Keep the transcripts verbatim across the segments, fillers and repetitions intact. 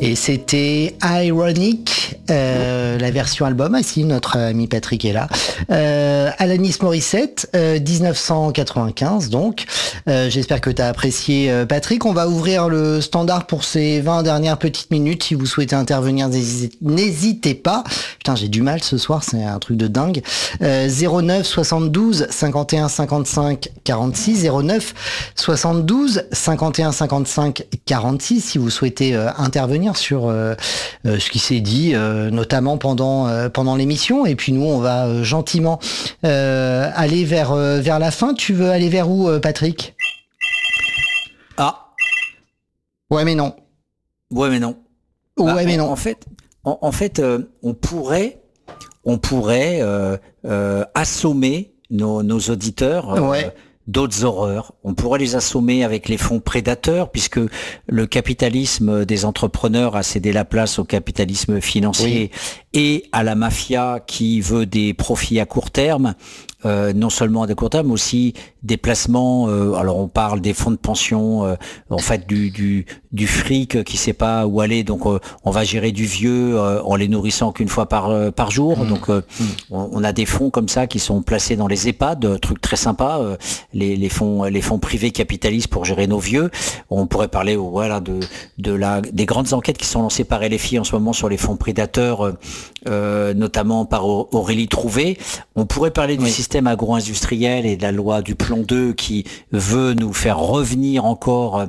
Et c'était Ironic, euh, la version album. Ah si, notre ami Patrick est là. Euh, Alanis Morissette, euh, dix-neuf cent quatre-vingt-quinze donc. Euh, j'espère que tu as apprécié, euh, Patrick. On va ouvrir le standard pour ces vingt dernières petites minutes. Si vous souhaitez intervenir, n'hésitez pas. Putain, j'ai du mal ce soir, c'est un truc de dingue. Euh, zéro neuf soixante-douze cinquante et un cinquante-cinq quarante-six, zéro neuf soixante-douze cinquante et un cinquante-cinq quarante-six si vous souhaitez euh, intervenir sur euh, euh, ce qui s'est dit, euh, notamment pendant euh, pendant l'émission. Et puis nous, on va euh, gentiment euh, aller vers euh, vers la fin. Tu veux aller vers où, euh, Patrick? Ah. Ouais, mais non. Ouais, mais non. Ouais, bah, mais non. En, en fait, en, en fait, euh, on pourrait, on pourrait euh, euh, assommer nos, nos auditeurs. Euh, ouais. D'autres horreurs. On pourrait les assommer avec les fonds prédateurs, puisque le capitalisme des entrepreneurs a cédé la place au capitalisme financier oui. et à la mafia qui veut des profits à court terme. Euh, non seulement à court terme, mais aussi des placements. Euh, alors on parle des fonds de pension, euh, en fait du du du fric qui sait pas où aller. Donc euh, on va gérer du vieux euh, en les nourrissant qu'une fois par euh, par jour. Mmh. Donc euh, mmh. on, on a des fonds comme ça qui sont placés dans les EHPAD, truc très sympa. Euh, les les fonds les fonds privés capitalistes pour gérer nos vieux. On pourrait parler voilà de de la des grandes enquêtes qui sont lancées par L F I en ce moment sur les fonds prédateurs, euh, notamment par Aurélie Trouvé. On pourrait parler du oui. système agro-industriel et de la loi du plan deux qui veut nous faire revenir encore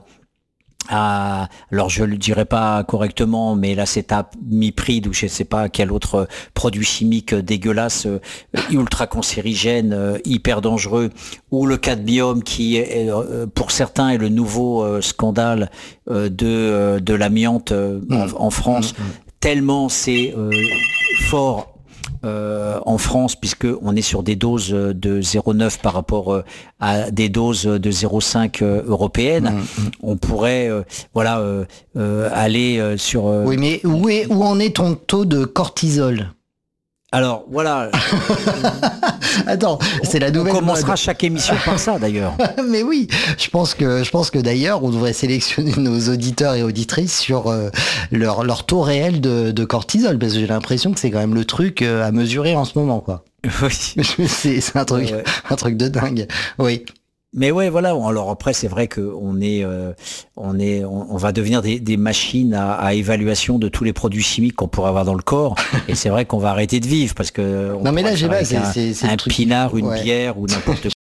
à, alors je le dirais pas correctement, mais l'acétamiprid ou je sais pas quel autre produit chimique dégueulasse, ultra cancérigène, hyper dangereux, ou le cadmium qui est, pour certains est le nouveau scandale de de l'amiante en, en France, mmh, mmh. tellement c'est euh, fort. Euh, en France, puisque on est sur des doses de zéro virgule neuf par rapport euh, à des doses de zéro virgule cinq euh, européennes, mmh. on pourrait euh, voilà euh, euh, aller euh, sur. Euh, oui, mais où est où en est ton taux de cortisol? Alors voilà. Attends, c'est la nouvelle. On commencera mode. Chaque émission par ça d'ailleurs. Mais oui, je pense que je pense que d'ailleurs on devrait sélectionner nos auditeurs et auditrices sur euh, leur leur taux réel de, de cortisol, parce que j'ai l'impression que c'est quand même le truc euh, à mesurer en ce moment, quoi. Oui. c'est c'est un truc ouais, ouais. un truc de dingue. Oui. Mais ouais, voilà. Alors après, c'est vrai que on est, euh, on est, on, on va devenir des, des machines à, à évaluation de tous les produits chimiques qu'on pourrait avoir dans le corps. Et c'est vrai qu'on va arrêter de vivre parce que. On non mais là, j'ai pas. C'est, un, c'est, c'est un truc... pinard, une ouais. bière ou n'importe quoi.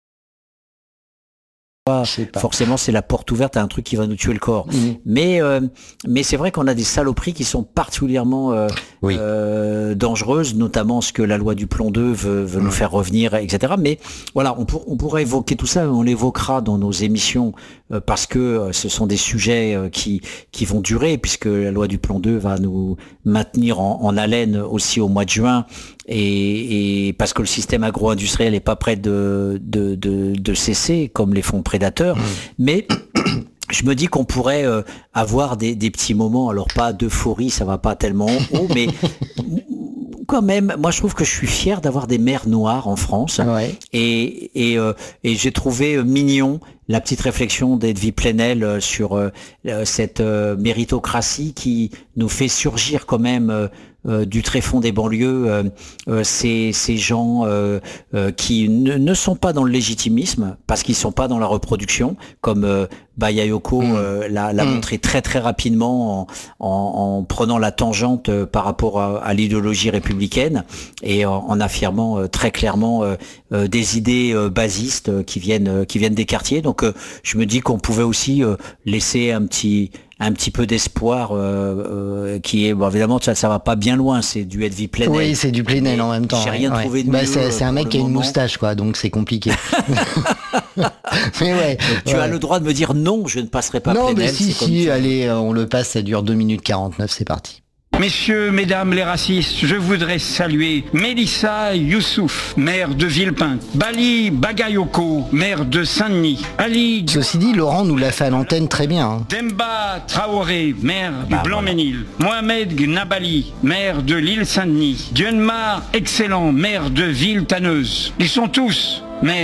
Forcément, c'est la porte ouverte à un truc qui va nous tuer le corps. Mmh. Mais euh, mais c'est vrai qu'on a des saloperies qui sont particulièrement euh, oui. euh, dangereuses, notamment ce que la loi du plan deux veut, veut mmh. nous faire revenir, et cetera. Mais voilà, on, pour, on pourrait évoquer tout ça, on l'évoquera dans nos émissions euh, parce que euh, ce sont des sujets euh, qui qui vont durer, puisque la loi du plan deux va nous maintenir en, en haleine aussi au mois de juin. Et, et parce que le système agro-industriel n'est pas prêt de, de, de, de cesser, comme les fonds prédateurs. Mmh. Mais je me dis qu'on pourrait euh, avoir des, des petits moments, alors pas d'euphorie, ça va pas tellement haut, mais quand même, moi je trouve que je suis fier d'avoir des mers noires en France. Ouais. Et, et, euh, et j'ai trouvé mignon la petite réflexion d'Edwy Plenel sur euh, cette euh, méritocratie qui nous fait surgir quand même euh, euh, du tréfonds des banlieues euh, euh, ces, ces gens euh, euh, qui ne, ne sont pas dans le légitimisme parce qu'ils sont pas dans la reproduction, comme euh, Bayayoko mmh. euh, l'a, l'a mmh. montré très très rapidement en, en, en prenant la tangente euh, par rapport à, à l'idéologie républicaine et en, en affirmant euh, très clairement euh, euh, des idées euh, basistes euh, qui viennent euh, qui viennent des quartiers. Donc euh, je me dis qu'on pouvait aussi euh, laisser un petit un petit peu d'espoir euh, euh, qui est bon, évidemment ça ça va pas bien loin, c'est du Edwy Plenel. Oui, c'est du Plenel en même temps. J'ai rien ouais. trouvé de bah, mieux. C'est, c'est un mec qui a une moment. moustache quoi, donc c'est compliqué. Mais ouais. Donc, tu ouais. as le droit de me dire non, je ne passerai pas non, Plenel. Non mais si si, ça. allez, on le passe, ça dure deux minutes quarante-neuf, c'est parti. Messieurs, mesdames les racistes, je voudrais saluer Mélissa Youssouf, maire de Villepinte, Bali Bagayoko, maire de Saint-Denis, Ali... Ceci dit, Laurent nous l'a fait à l'antenne très bien. Hein. Demba Traoré, maire du bah, Blanc-Ménil, voilà. Mohamed Gnabali, maire de l'île Saint-Denis, Dionmar Excellent, maire de Ville-Tanneuse. Ils sont tous maires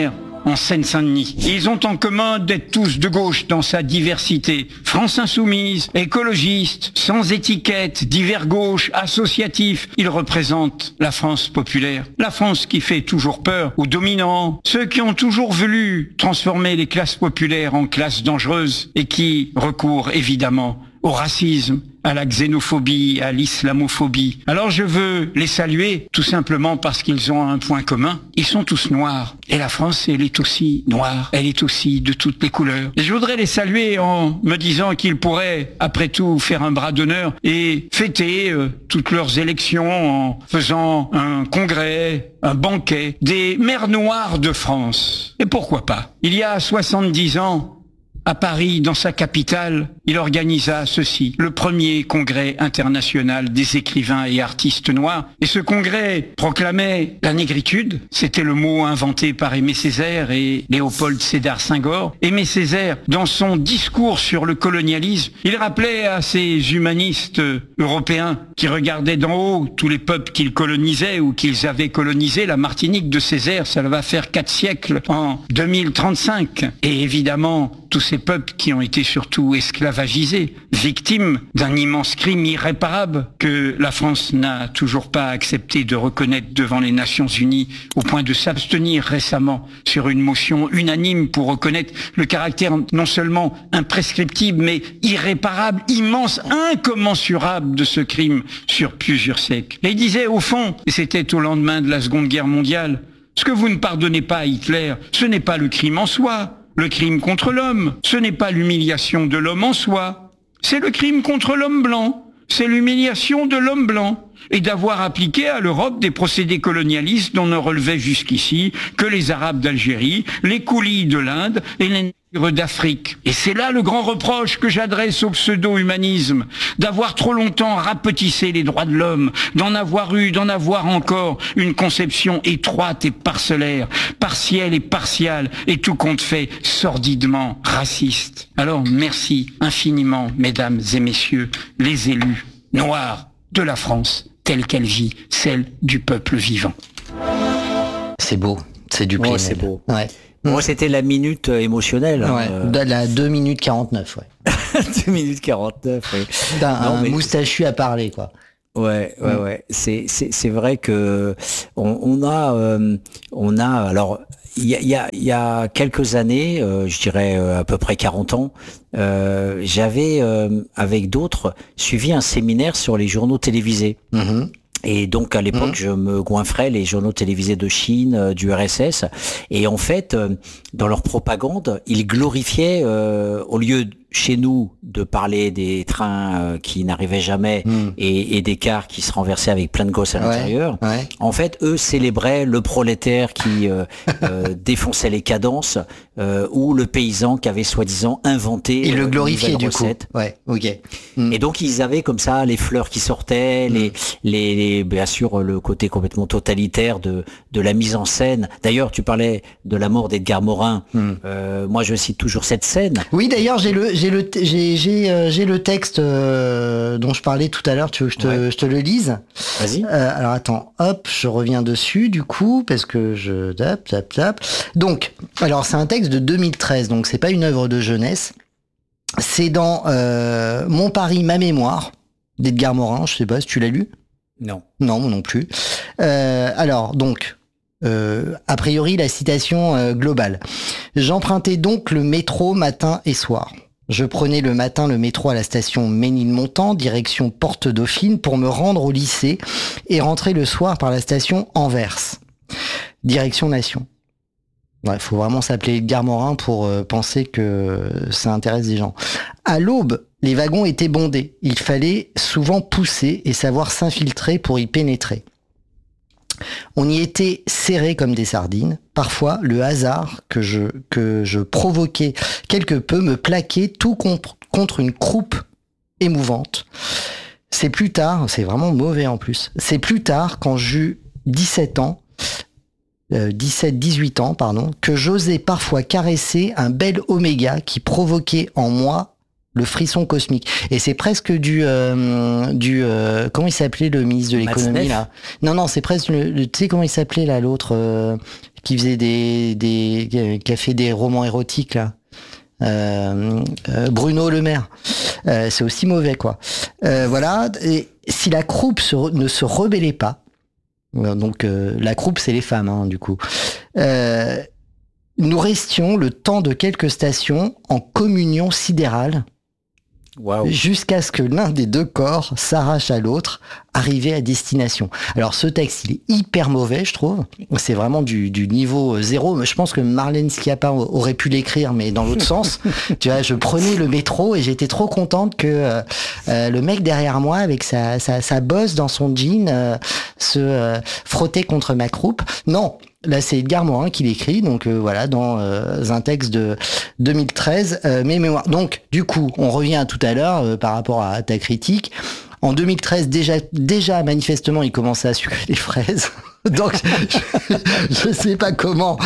en Seine-Saint-Denis. Ils ont en commun d'être tous de gauche dans sa diversité. France insoumise, écologiste, sans étiquette, divers gauche, associatif. Ils représentent la France populaire. La France qui fait toujours peur aux dominants, ceux qui ont toujours voulu transformer les classes populaires en classes dangereuses et qui recourent évidemment au racisme, à la xénophobie, à l'islamophobie. Alors je veux les saluer tout simplement parce qu'ils ont un point commun. Ils sont tous noirs. Et la France, elle est aussi noire. Elle est aussi de toutes les couleurs. Et je voudrais les saluer en me disant qu'ils pourraient, après tout, faire un bras d'honneur et fêter euh, toutes leurs élections en faisant un congrès, un banquet des mères noires de France. Et pourquoi pas? Il y a soixante-dix ans, à Paris, dans sa capitale, il organisa ceci, le premier congrès international des écrivains et artistes noirs. Et ce congrès proclamait la négritude. C'était le mot inventé par Aimé Césaire et Léopold Sédar Senghor. Aimé Césaire, dans son discours sur le colonialisme, il rappelait à ces humanistes européens qui regardaient d'en haut tous les peuples qu'ils colonisaient ou qu'ils avaient colonisés. La Martinique de Césaire, ça va faire quatre siècles en deux mille trente-cinq. Et évidemment, tous ces peuples qui ont été surtout esclavagisés, victimes d'un immense crime irréparable que la France n'a toujours pas accepté de reconnaître devant les Nations Unies, au point de s'abstenir récemment sur une motion unanime pour reconnaître le caractère non seulement imprescriptible, mais irréparable, immense, incommensurable de ce crime sur plusieurs siècles. Et il disait au fond, et c'était au lendemain de la Seconde Guerre mondiale, ce que vous ne pardonnez pas à Hitler, ce n'est pas le crime en soi. Le crime contre l'homme, ce n'est pas l'humiliation de l'homme en soi, c'est le crime contre l'homme blanc, c'est l'humiliation de l'homme blanc, et d'avoir appliqué à l'Europe des procédés colonialistes dont ne relevaient jusqu'ici que les Arabes d'Algérie, les Koulis de l'Inde et les nègres d'Afrique. Et c'est là le grand reproche que j'adresse au pseudo-humanisme, d'avoir trop longtemps rapetissé les droits de l'homme, d'en avoir eu, d'en avoir encore une conception étroite et parcellaire, partielle et partiale, et tout compte fait sordidement raciste. Alors merci infiniment, mesdames et messieurs, les élus noirs de la France, telle qu'elle vit, celle du peuple vivant. C'est beau, c'est du Oh, Plenel. c'est beau. Ouais. Moi, c'était la minute euh, émotionnelle. Ouais, euh, de la deux minutes quarante-neuf, ouais. deux minutes quarante-neuf, oui. D'un Non, un mais- moustachu à parler, quoi. Ouais, ouais, Mm. ouais. C'est, c'est, c'est vrai que on, on a, euh, on a. Alors, il y a, il y a, il y a quelques années, euh, je dirais euh, à peu près quarante ans, euh, j'avais euh, avec d'autres suivi un séminaire sur les journaux télévisés. Mhm. Et donc à l'époque, Mmh. je me goinfrais les journaux télévisés de Chine, euh, du R S S. Et en fait, euh, dans leur propagande, ils glorifiaient, euh, au lieu de- chez nous de parler des trains euh, qui n'arrivaient jamais Mmh. et, et des cars qui se renversaient avec plein de gosses à Ouais, l'intérieur, ouais. en fait, eux célébraient le prolétaire qui euh, euh, défonçait les cadences euh, ou le paysan qui avait soi-disant inventé Et euh, le une glorifier, nouvelle du coup. recette. Ouais, ok. Mm. Et donc ils avaient comme ça les fleurs qui sortaient, les, les, les- bien sûr le côté complètement totalitaire de de la mise en scène. D'ailleurs, tu parlais de la mort d'Edgar Morin. Mm. Euh, moi, je cite toujours cette scène. Oui, d'ailleurs, j'ai le, j'ai le, j'ai, j'ai, euh, j'ai le texte euh, dont je parlais tout à l'heure. Tu veux que je te, Ouais. je te le lise? Vas-y. Euh, alors attends, hop, je reviens dessus du coup parce que je tape, tape, tape. Donc, alors c'est un texte de deux mille treize, donc c'est pas une œuvre de jeunesse. C'est dans euh, Mon Paris, ma mémoire d'Edgar Morin. Je sais pas si tu l'as lu. Non. Non, moi non plus. Euh, alors, donc, euh, a priori, la citation euh, globale. J'empruntais donc le métro matin et soir. Je prenais le matin le métro à la station Ménilmontant, direction Porte Dauphine, pour me rendre au lycée et rentrer le soir par la station Anvers, direction Nation. Il faut vraiment s'appeler Edgar Morin pour euh, penser que ça intéresse des gens. À l'aube, les wagons étaient bondés. Il fallait souvent pousser et savoir s'infiltrer pour y pénétrer. On y était serrés comme des sardines. Parfois, le hasard que je, que je provoquais quelque peu me plaquait tout contre, contre une croupe émouvante. C'est plus tard, c'est vraiment mauvais en plus, c'est plus tard, quand j'eus dix-sept ans, euh, dix-sept dix-huit ans, pardon, que j'osais parfois caresser un bel oméga qui provoquait en moi le frisson cosmique. Et c'est presque du... Euh, du euh, comment il s'appelait le ministre de l'économie, là? Non, non, c'est presque... Le, le- tu sais comment il s'appelait, là, l'autre... euh, qui faisait des, des, qui a fait des romans érotiques là. Euh, euh, Bruno Le Maire, euh, c'est aussi mauvais quoi. Euh, voilà. Et si la croupe se, ne se rebellait pas, donc euh, la croupe c'est les femmes hein, du coup. Euh, nous restions le temps de quelques stations en communion sidérale. Wow. Jusqu'à ce que l'un des deux corps s'arrache à l'autre, arrivé à destination. Alors ce texte, il est hyper mauvais, je trouve. C'est vraiment du, du niveau zéro. Je pense que Marlène Schiappa aurait pu l'écrire, mais dans l'autre sens. Tu vois, je prenais le métro et j'étais trop contente que euh, euh, le mec derrière moi, avec sa, sa, sa bosse dans son jean, euh, se euh, frottait contre ma croupe. Non. Là, c'est Edgar Morin qui l'écrit, donc euh, voilà, dans euh, un texte de deux mille treize, euh, mes mémoires. Donc, du coup, on revient à tout à l'heure euh, par rapport à ta critique. En deux mille treize, déjà, déjà manifestement, il commençait à sucrer les fraises. Donc, je ne sais pas comment,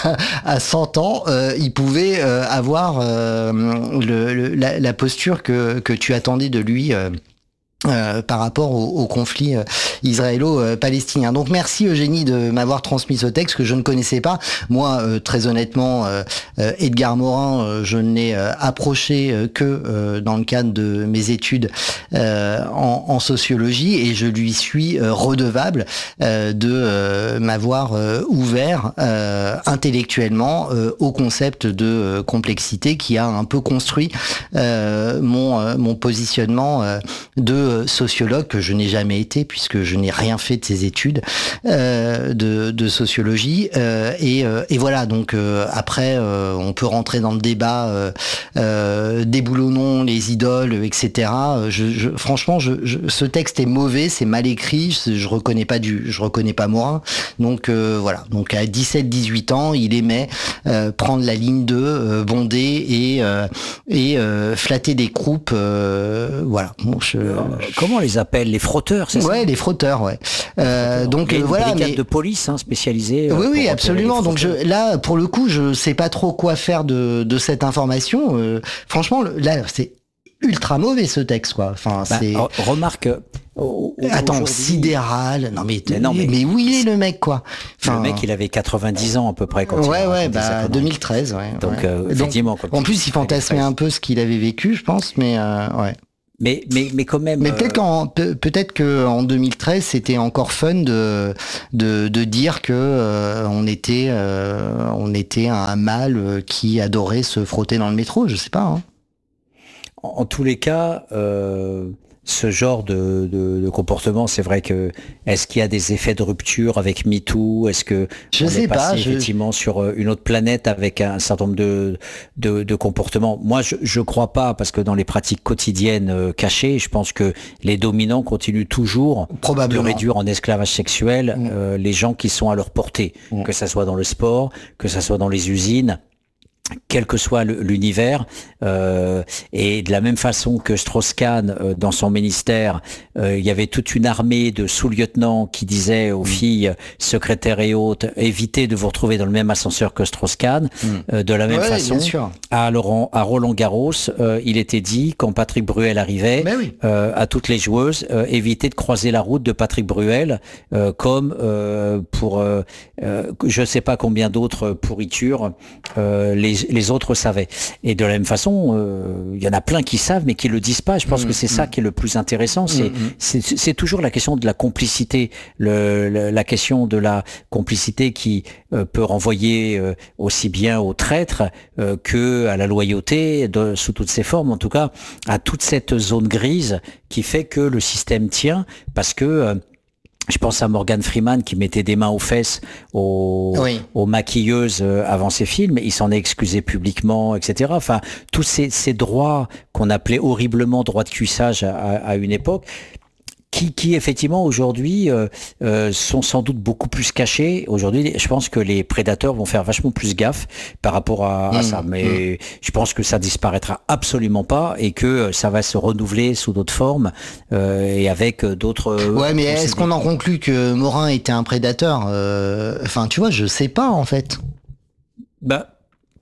à cent ans, euh, il pouvait euh, avoir euh, le, le, la, la posture que, que tu attendais de lui. Euh, Euh, par rapport au, au conflit euh, israélo-palestinien. Donc merci Eugénie de m'avoir transmis ce texte que je ne connaissais pas. Moi, euh, très honnêtement, euh, euh, Edgar Morin, euh, je ne l'ai euh, approché euh, que euh, dans le cadre de mes études euh, en, en sociologie et je lui suis euh, redevable euh, de euh, m'avoir euh, ouvert euh, intellectuellement euh, au concept de euh, complexité qui a un peu construit euh, mon, euh, mon positionnement euh, de sociologue que je n'ai jamais été puisque je n'ai rien fait de ces études euh, de, de sociologie euh, et, euh, et voilà donc euh, après euh, on peut rentrer dans le débat euh, euh, déboulonnons les idoles etc. Je, je, franchement je, je, ce texte est mauvais, c'est mal écrit, je, je reconnais pas du je reconnais pas Morin donc euh, voilà donc à dix-sept dix-huit ans il aimait euh, prendre la ligne deux euh, bonder et euh, et euh, flatter des croupes euh, voilà bon, je, comment on les appelle, les frotteurs, c'est ça? Ouais, les frotteurs, ouais. Euh, donc il y a une voilà, brigade mais de police hein, spécialisée. Oui, oui, absolument. Donc je, là, pour le coup, je sais pas trop quoi faire de, de cette information. Euh, franchement, là, c'est ultra mauvais ce texte, quoi. Enfin, bah, c'est. Remarque. Au, au, Attends, sidéral. Non mais, mais non mais, mais où il est le mec quoi. Enfin, le mec il avait quatre-vingt-dix ans à peu près quand ouais il ouais bah deux mille treize ouais. Donc ouais. euh, effectivement. Donc, en plus il fantasmait un peu ce qu'il avait vécu je pense mais euh, ouais. Mais, mais, mais quand même. Mais peut-être qu'en peut-être que en deux mille treize c'était encore fun de de, de dire que euh, on était euh, on était un mâle qui adorait se frotter dans le métro, je sais pas. Hein. En, en tous les cas, euh, ce genre de, de, de comportement, c'est vrai que est-ce qu'il y a des effets de rupture avec MeToo? Est-ce que je on sais est passé pas, je... effectivement sur une autre planète avec un certain nombre de de, de comportements? Moi, je je crois pas parce que dans les pratiques quotidiennes euh, cachées, je pense que les dominants continuent toujours de réduire en esclavage sexuel mmh. euh, les gens qui sont à leur portée, mmh. que ça soit dans le sport, que ça soit dans les usines. Quel que soit l'univers, euh, et de la même façon que Strauss-Kahn, euh, dans son ministère, euh, il y avait toute une armée de sous-lieutenants qui disaient aux mmh. filles secrétaires et autres, évitez de vous retrouver dans le même ascenseur que Strauss-Kahn. Mmh. Euh, de la même ouais, façon, à, Laurent, à Roland-Garros, euh, il était dit, quand Patrick Bruel arrivait, oui. euh, à toutes les joueuses, euh, évitez de croiser la route de Patrick Bruel, euh, comme euh, pour euh, euh, je sais pas combien d'autres pourritures, euh, les les autres savaient. Et de la même façon, il euh, y en a plein qui savent mais qui le disent pas. Je pense mmh, que c'est mmh. ça qui est le plus intéressant. C'est mmh. c'est toujours la question de la complicité, le, le, la question de la complicité qui euh, peut renvoyer euh, aussi bien au traître euh, que à la loyauté, de, sous toutes ses formes, en tout cas, à toute cette zone grise qui fait que le système tient, parce que euh, je pense à Morgan Freeman qui mettait des mains aux fesses aux, oui. aux maquilleuses avant ses films. Il s'en est excusé publiquement, et cetera. Enfin, tous ces, ces droits qu'on appelait horriblement droits de cuissage à, à une époque, qui, qui effectivement aujourd'hui euh, euh, sont sans doute beaucoup plus cachés. Aujourd'hui, je pense que les prédateurs vont faire vachement plus gaffe par rapport à, à mmh, ça. Mais mmh. je pense que ça disparaîtra absolument pas et que ça va se renouveler sous d'autres formes euh, et avec d'autres. Ouais, mais est-ce qu'on en conclut que Morin était un prédateur euh, Enfin, tu vois, je sais pas en fait. Bah.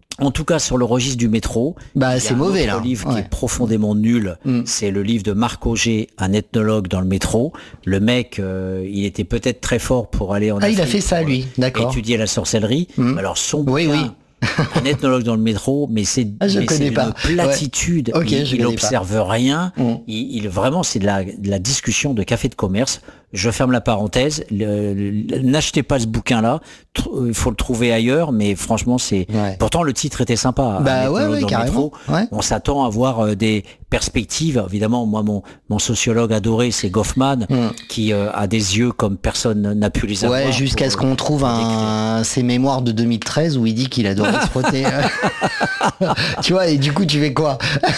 En tout cas, sur le registre du métro, bah, c'est mauvais là. Un livre ouais. qui est profondément nul, mm. c'est le livre de Marc Auger, un ethnologue dans le métro. Le mec, euh, il était peut-être très fort pour aller en ah, Afrique. Il a fait ça, lui, d'accord. Étudier la sorcellerie. Mm. Alors, son oui, bouquin, oui. un ethnologue dans le métro, mais c'est, ah, je mais connais c'est pas. une platitude. Ouais. Okay, il n'observe rien. Mm. Il, il vraiment, c'est de la, de la discussion de café de commerce. Je ferme la parenthèse. Le, le, n'achetez pas ce bouquin-là. Il faut le trouver ailleurs, mais franchement, c'est. Ouais. Pourtant, le titre était sympa. Bah ouais, ouais, dans carrément. Le métro. Ouais. On s'attend à voir euh, des perspectives. Évidemment, moi, mon, mon sociologue adoré, c'est Goffman, mm. qui euh, a des yeux comme personne n'a pu les avoir. Ouais, jusqu'à pour, ce qu'on trouve un, ses mémoires de deux mille treize où il dit qu'il adorait se frotter. Tu vois, et du coup, tu fais quoi?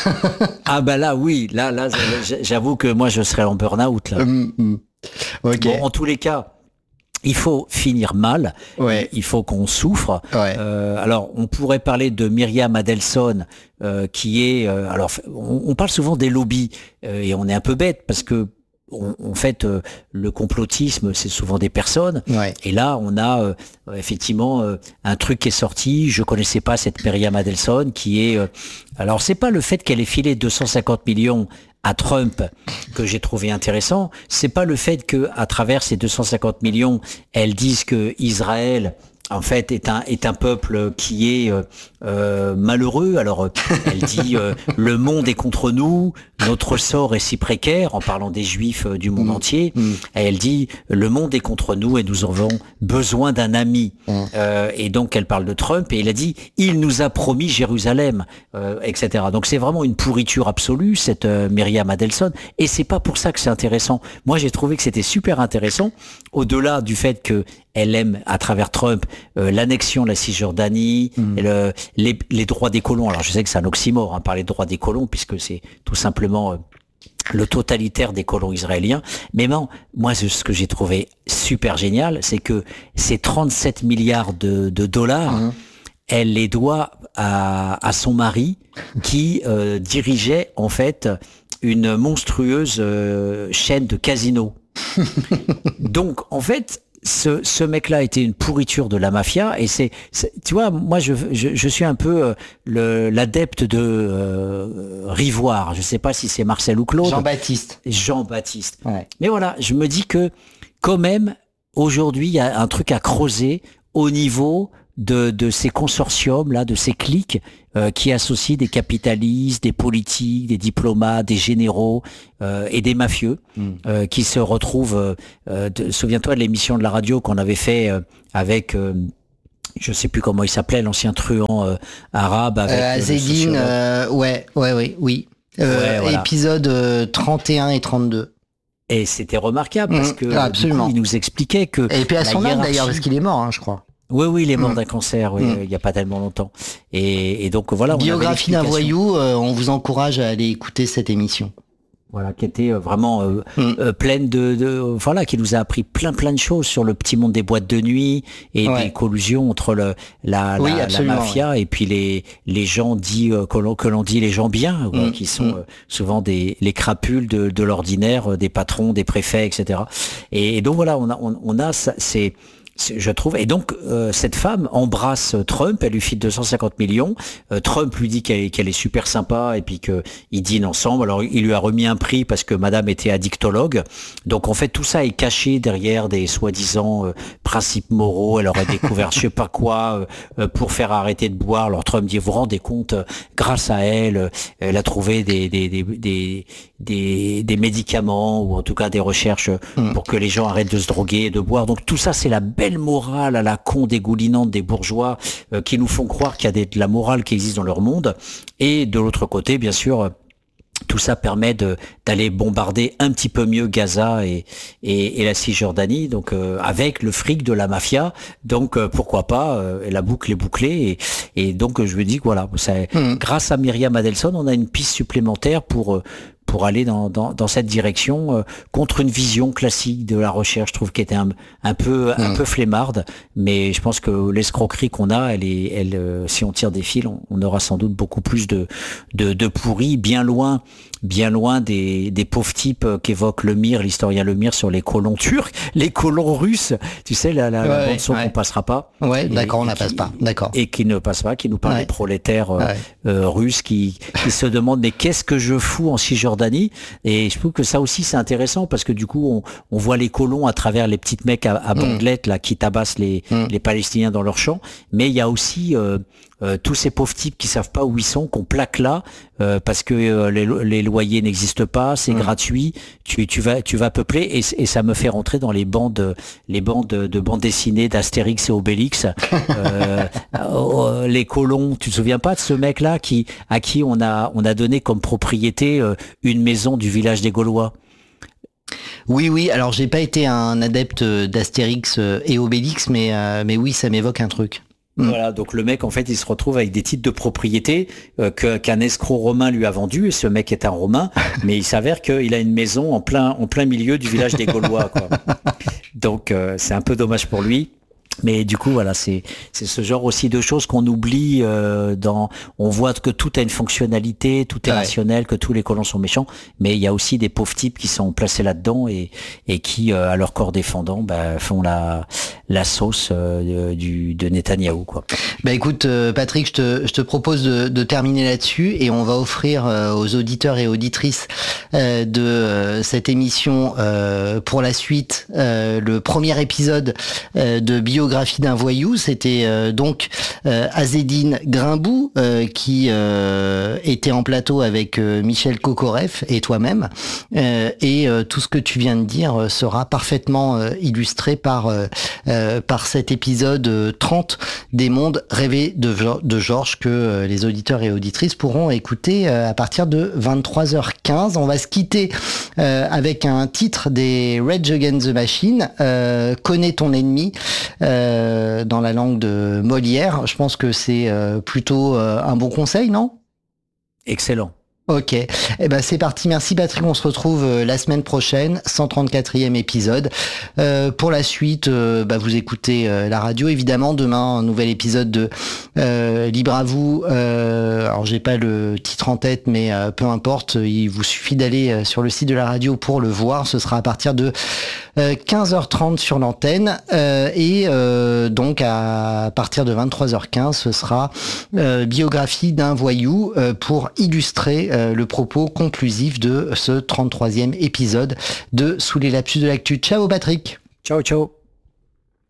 Ah bah là, oui, là, là, j'avoue que moi, je serais en burn-out là. Mm, mm. Okay. Bon, en tous les cas, il faut finir mal, ouais. il faut qu'on souffre. Ouais. Euh, alors, on pourrait parler de Myriam Adelson, euh, qui est... Euh, alors, on, on parle souvent des lobbies, euh, et on est un peu bête, parce que on, en fait, euh, le complotisme, c'est souvent des personnes. Ouais. Et là, on a euh, effectivement euh, un truc qui est sorti. Je connaissais pas cette Myriam Adelson, qui est... Euh, alors, c'est pas le fait qu'elle ait filé deux cent cinquante millions à Trump que j'ai trouvé intéressant, c'est pas le fait que à travers ces deux cent cinquante millions, elle dise que Israël en fait est un est un peuple qui est euh, euh, malheureux. Alors elle dit euh, le monde est contre nous, notre sort est si précaire en parlant des Juifs euh, du monde mmh. entier. Mmh. Et elle dit le monde est contre nous et nous avons besoin d'un ami. Mmh. Euh, et donc elle parle de Trump et elle a dit il nous a promis Jérusalem, euh, et cetera. Donc c'est vraiment une pourriture absolue cette euh, Myriam Adelson. Et c'est pas pour ça que c'est intéressant. Moi j'ai trouvé que c'était super intéressant au-delà du fait que elle aime, à travers Trump, euh, l'annexion de la Cisjordanie, mmh. et le, les, les droits des colons. Alors, je sais que c'est un oxymore, hein, parler de droits des colons, puisque c'est tout simplement euh, le totalitaire des colons israéliens. Mais non, moi, ce que j'ai trouvé super génial, c'est que ces trente-sept milliards de, de dollars, mmh. elle les doit à, à son mari, qui euh, dirigeait, en fait, une monstrueuse euh, chaîne de casinos. Donc, en fait... Ce, ce mec-là était une pourriture de la mafia et c'est, c'est tu vois, moi je, je, je suis un peu euh, le, l'adepte de euh, Rivoire. Je sais pas si c'est Marcel ou Claude. Jean-Baptiste. Jean-Baptiste. Ouais. Mais voilà, je me dis que quand même aujourd'hui il y a un truc à creuser au niveau de, de ces consortiums là, de ces cliques euh, qui associent des capitalistes, des politiques, des diplomates, des généraux euh, et des mafieux mm. euh, qui se retrouvent. Euh, de, souviens-toi de l'émission de la radio qu'on avait fait euh, avec. Euh, je sais plus comment il s'appelait, l'ancien truand euh, arabe avec euh, Azedine. Euh, ouais, ouais, ouais, oui. Euh, ouais, voilà. Épisode euh, trente et un et trente-deux. Et c'était remarquable parce que ah, absolument. Du coup, il nous expliquait que. Et puis à son âme d'ailleurs parce qu'il est mort, hein, je crois. Oui, oui, il est mort mmh. d'un cancer, oui, mmh. il n'y a pas tellement longtemps. Et, et donc voilà. Biographie d'un voyou, euh, on vous encourage à aller écouter cette émission. Voilà, qui était vraiment euh, mmh. euh, pleine de, de, voilà, qui nous a appris plein plein de choses sur le petit monde des boîtes de nuit et ouais. des collusions entre le la, oui, la, la mafia ouais. et puis les les gens dits euh, que l'on que l'on dit les gens bien, mmh. ouais, qui sont mmh. euh, souvent des les crapules de, de l'ordinaire, euh, des patrons, des préfets, et cetera. Et, et donc voilà, on a on, on a ça, c'est je trouve. Et donc, euh, cette femme embrasse Trump, elle lui file deux cent cinquante millions. Euh, Trump lui dit qu'elle, qu'elle est super sympa et puis qu'ils dînent ensemble. Alors, il lui a remis un prix parce que madame était addictologue. Donc, en fait, tout ça est caché derrière des soi-disant euh, principes moraux. Elle aurait découvert je sais pas quoi euh, pour faire arrêter de boire. Alors, Trump dit, vous vous rendez compte, euh, grâce à elle, euh, elle a trouvé des, des, des, des, des, des médicaments ou en tout cas des recherches mmh. pour que les gens arrêtent de se droguer et de boire. Donc, tout ça, c'est la belle morale à la con dégoulinante des bourgeois euh, qui nous font croire qu'il y a des, de la morale qui existe dans leur monde. Et de l'autre côté, bien sûr, tout ça permet de, d'aller bombarder un petit peu mieux Gaza et, et, et la Cisjordanie, donc euh, avec le fric de la mafia. Donc euh, pourquoi pas, euh, la boucle est bouclée. Et, et donc je me dis que voilà, ça, mmh. grâce à Myriam Adelson, on a une piste supplémentaire pour, pour aller dans, dans, dans cette direction euh, contre une vision classique de la recherche, je trouve, qui était un, un peu mmh. un peu flemmarde, mais je pense que l'escroquerie qu'on a, elle est, elle, euh, si on tire des fils, on, on aura sans doute beaucoup plus de de, de pourri, bien loin. bien loin des, des pauvres types qu'évoque Lemire, l'historien Lemire, sur les colons turcs, les colons russes, tu sais, la, la, ouais, la bande son ouais. qu'on passera pas. Ouais, d'accord, on la passe pas, d'accord. Et qui ne passe pas, qui nous parle ouais. des prolétaires euh, ouais. euh, russes qui, qui se demandent mais qu'est-ce que je fous en Cisjordanie? Et je trouve que ça aussi c'est intéressant parce que du coup on, on voit les colons à travers les petites mecs à, à bandelettes mm. là qui tabassent les, mm. les Palestiniens dans leurs champs, mais il y a aussi euh, Euh, tous ces pauvres types qui savent pas où ils sont, qu'on plaque là euh, parce que euh, les, les loyers n'existent pas, c'est mmh. gratuit, tu, tu vas tu vas peupler et, et ça me fait rentrer dans les bandes les bandes de bandes dessinées d'Astérix et Obélix. euh, euh, les colons, tu te souviens pas de ce mec là qui à qui on a on a donné comme propriété euh, une maison du village des Gaulois? Oui, oui. Alors, j'ai pas été un adepte d'Astérix et Obélix, mais euh, mais oui, ça m'évoque un truc. Voilà, donc le mec en fait il se retrouve avec des titres de propriété euh, que, qu'un escroc romain lui a vendu, et ce mec est un romain, mais il s'avère qu'il a une maison en plein en plein milieu du village des Gaulois, quoi. Donc euh, c'est un peu dommage pour lui. Mais du coup, voilà, c'est c'est ce genre aussi de choses qu'on oublie euh, dans. On voit que tout a une fonctionnalité, tout est ouais. rationnel, que tous les colons sont méchants, mais il y a aussi des pauvres types qui sont placés là-dedans et et qui, euh, à leur corps défendant, bah, font la la sauce euh, du de Netanyahou, quoi. Bah écoute, euh, Patrick, je te je te propose de, de terminer là-dessus et on va offrir euh, aux auditeurs et auditrices euh, de euh, cette émission euh, pour la suite euh, le premier épisode euh, de Bio Biographie d'un voyou. C'était euh, donc euh, Azzedine Grimbou euh, qui euh, était en plateau avec euh, Michel Kokoreff et toi-même, euh, et euh, tout ce que tu viens de dire sera parfaitement euh, illustré par euh, euh, par cet épisode euh, trente des mondes rêvés de, de Georges que euh, les auditeurs et auditrices pourront écouter euh, à partir de vingt-trois heures quinze. On va se quitter euh, avec un titre des Rage Against the Machine, euh, Connais ton ennemi, Euh, dans la langue de Molière. Je pense que c'est euh, plutôt euh, un bon conseil, non? Excellent. Ok, eh ben c'est parti, merci Patrick, on se retrouve euh, la semaine prochaine, cent trente-quatrième épisode. Euh, pour la suite, euh, bah, vous écoutez euh, la radio, évidemment, demain un nouvel épisode de euh, Libre à vous. Euh, alors j'ai pas le titre en tête, mais euh, peu importe, il vous suffit d'aller euh, sur le site de la radio pour le voir, ce sera à partir de euh, quinze heures trente sur l'antenne, euh, et euh, donc à partir de vingt-trois heures quinze, ce sera euh, Biographie d'un voyou euh, pour illustrer Euh, le propos conclusif de ce trente-troisième épisode de Sous les lapsus de l'actu. Ciao Patrick. Ciao, ciao.